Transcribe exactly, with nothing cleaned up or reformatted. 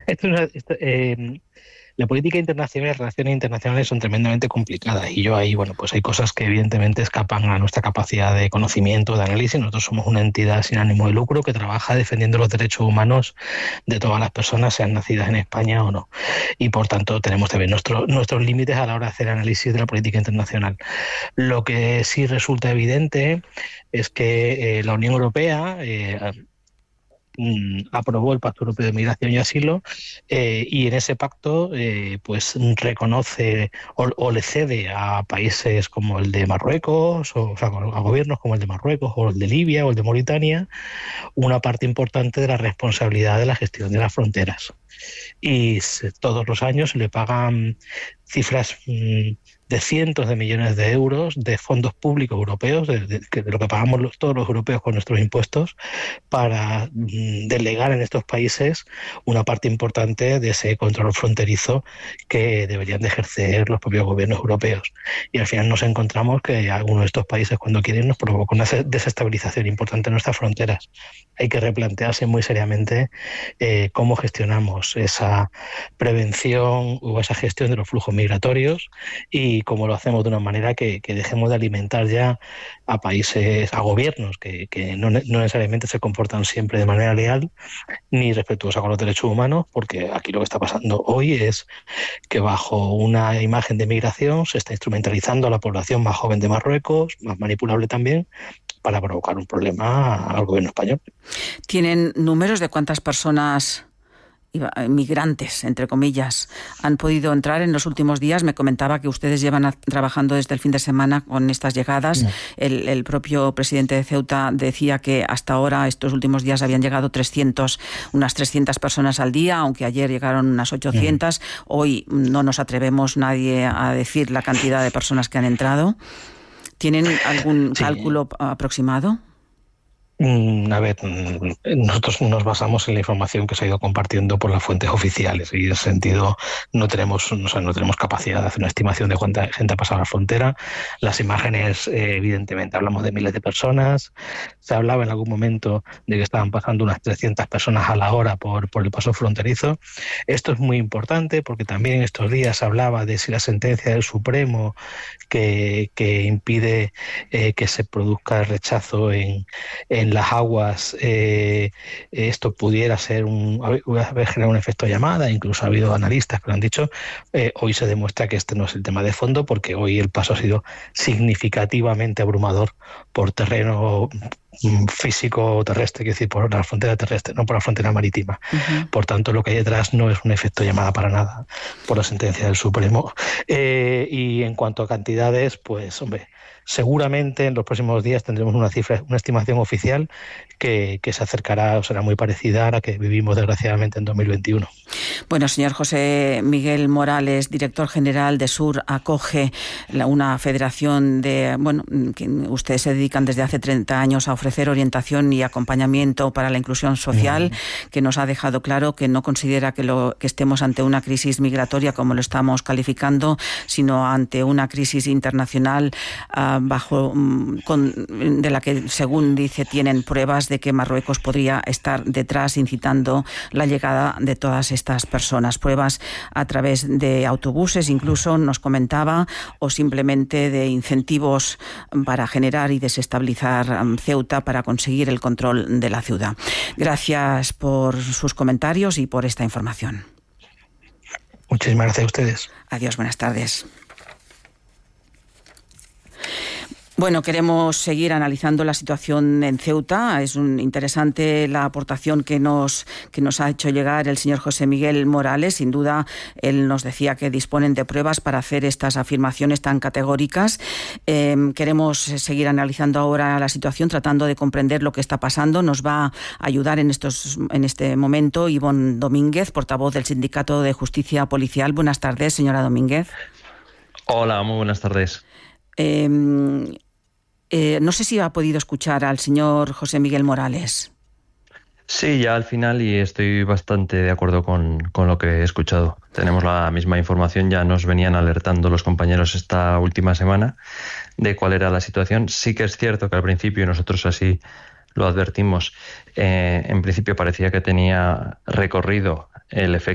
Esto es una- esto, eh, la política internacional y las relaciones internacionales son tremendamente complicadas y yo ahí, bueno, pues hay cosas que evidentemente escapan a nuestra capacidad de conocimiento, de análisis. Nosotros somos una entidad sin ánimo de lucro que trabaja defendiendo los derechos humanos de todas las personas, sean nacidas en España o no. Y por tanto tenemos también nuestro, nuestros límites a la hora de hacer análisis de la política internacional. Lo que sí resulta evidente es que eh, la Unión Europea eh, mm, aprobó el Pacto Europeo de Migración y Asilo, eh, y en ese pacto eh, pues reconoce o, o le cede a países como el de Marruecos, o, o sea, a gobiernos como el de Marruecos o el de Libia o el de Mauritania, una parte importante de la responsabilidad de la gestión de las fronteras. Y se, todos los años se le pagan cifras mmm, de cientos de millones de euros de fondos públicos europeos, de, de, de lo que pagamos los, todos los europeos con nuestros impuestos, para mmm, delegar en estos países una parte importante de ese control fronterizo que deberían de ejercer los propios gobiernos europeos. Y al final nos encontramos que algunos de estos países, cuando quieren, nos provoca una desestabilización importante en nuestras fronteras. Hay que replantearse muy seriamente eh, cómo gestionamos esa prevención o esa gestión de los flujos migratorios y cómo lo hacemos de una manera que, que dejemos de alimentar ya a países, a gobiernos que, que no, no necesariamente se comportan siempre de manera leal ni respetuosa con los derechos humanos, porque aquí lo que está pasando hoy es que bajo una imagen de migración se está instrumentalizando a la población más joven de Marruecos, más manipulable también, para provocar un problema al gobierno español. ¿Tienen números de cuántas personas migrantes, entre comillas, han podido entrar en los últimos días? Me comentaba que ustedes llevan a, trabajando desde el fin de semana con estas llegadas. Sí. El, el propio presidente de Ceuta decía que hasta ahora, estos últimos días, habían llegado trescientos, unas trescientas personas al día, aunque ayer llegaron unas ochocientas. Sí. Hoy no nos atrevemos nadie a decir la cantidad de personas que han entrado. ¿Tienen algún sí. cálculo aproximado? A ver, nosotros nos basamos en la información que se ha ido compartiendo por las fuentes oficiales y en ese sentido no tenemos, o sea, no tenemos capacidad de hacer una estimación de cuánta gente ha pasado la frontera. Las imágenes, eh, evidentemente, hablamos de miles de personas. Se hablaba en algún momento de que estaban pasando unas trescientas personas a la hora por, por el paso fronterizo. Esto es muy importante porque también estos días se hablaba de si la sentencia del Supremo que, que impide eh, que se produzca el rechazo en, en en las aguas, eh, esto pudiera ser un, haber generado un efecto llamada. Incluso ha habido analistas que lo han dicho. Eh, hoy se demuestra que este no es el tema de fondo, porque hoy el paso ha sido significativamente abrumador por terreno físico terrestre, es decir, por la frontera terrestre, no por la frontera marítima. Uh-huh. Por tanto, lo que hay detrás no es un efecto llamada para nada por la sentencia del Supremo. Eh, y en cuanto a cantidades, pues, hombre, seguramente en los próximos días tendremos una cifra, una estimación oficial que, que se acercará o será muy parecida a la que vivimos desgraciadamente en dos mil veintiuno. Bueno, señor José Miguel Morales, director general de Sur Acoge, una federación de, bueno, que ustedes se dedican desde hace treinta años a ofrecer orientación y acompañamiento para la inclusión social, mm. que nos ha dejado claro que no considera que, lo, que estemos ante una crisis migratoria como lo estamos calificando, sino ante una crisis internacional uh, bajo con, de la que, según dice, tienen pruebas de que Marruecos podría estar detrás incitando la llegada de todas estas personas. Pruebas a través de autobuses, incluso nos comentaba, o simplemente de incentivos para generar y desestabilizar um, Ceuta para conseguir el control de la ciudad. Gracias por sus comentarios y por esta información. Muchísimas gracias a ustedes. Adiós, buenas tardes. Bueno, queremos seguir analizando la situación en Ceuta. Es un interesante la aportación que nos, que nos ha hecho llegar el señor José Miguel Morales. Sin duda, él nos decía que disponen de pruebas para hacer estas afirmaciones tan categóricas. Eh, queremos seguir analizando ahora la situación, tratando de comprender lo que está pasando. Nos va a ayudar en, estos, en este momento Ivonne Domínguez, portavoz del Sindicato de Justicia Policial. Buenas tardes, señora Domínguez. Hola, muy buenas tardes. Eh, Eh, no sé si ha podido escuchar al señor José Miguel Morales. Sí, ya al final, y estoy bastante de acuerdo con, con lo que he escuchado. Tenemos la misma información, ya nos venían alertando los compañeros esta última semana de cuál era la situación. Sí que es cierto que al principio, nosotros así lo advertimos, eh, en principio parecía que tenía recorrido el efecto